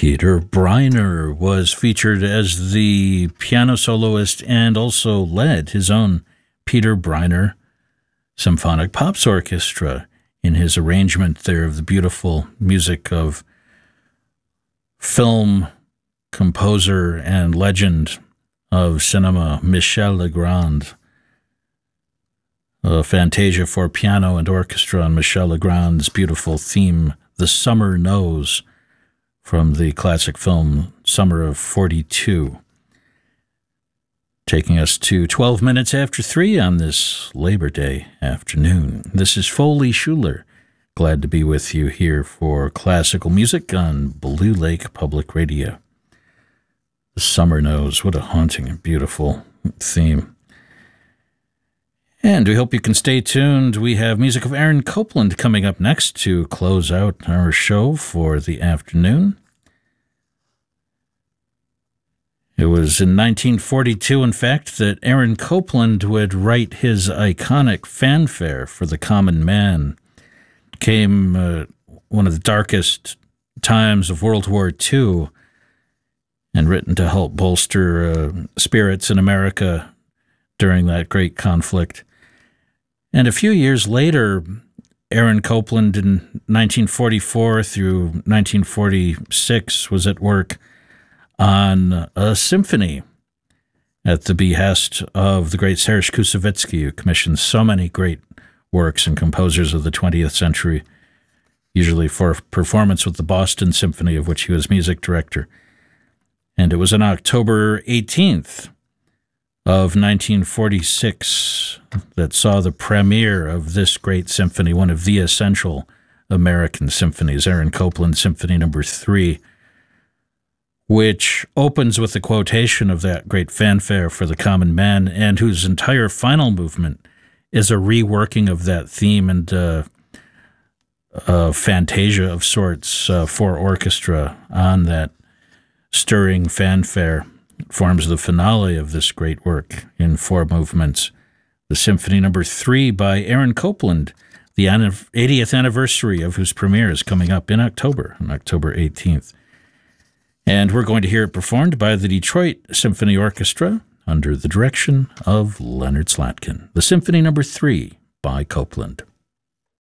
Peter Briner was featured as the piano soloist and also led his own Peter Briner Symphonic Pops Orchestra in his arrangement there of the beautiful music of film composer and legend of cinema Michel Legrand. A Fantasia for piano and orchestra on Michel Legrand's beautiful theme, The Summer Knows, from the classic film Summer of 42. Taking us to 12 minutes after 3 on this Labor Day afternoon. This is Foley Schuler. Glad to be with you here for classical music on Blue Lake Public Radio. The Summer Knows, what a haunting and beautiful theme. And we hope you can stay tuned. We have music of Aaron Copland coming up next to close out our show for the afternoon. It was in 1942, in fact, that Aaron Copland would write his iconic fanfare for the common man. It came one of the darkest times of World War II and written to help bolster spirits in America during that great conflict. And a few years later, Aaron Copland in 1944 through 1946 was at work on a symphony at the behest of the great Serge Koussevitzky, who commissioned so many great works and composers of the 20th century, usually for performance with the Boston Symphony, of which he was music director. And it was on October 18th of 1946 that saw the premiere of this great symphony, one of the essential American symphonies, Aaron Copland Symphony No. 3, which opens with a quotation of that great fanfare for the common man, and whose entire final movement is a reworking of that theme and a fantasia of sorts for orchestra on that stirring fanfare. Forms the finale of this great work in 4 movements. The Symphony No. 3 by Aaron Copland, the 80th anniversary of whose premiere is coming up in October, on October 18th. And we're going to hear it performed by the Detroit Symphony Orchestra under the direction of Leonard Slatkin. The Symphony No. 3 by Copland.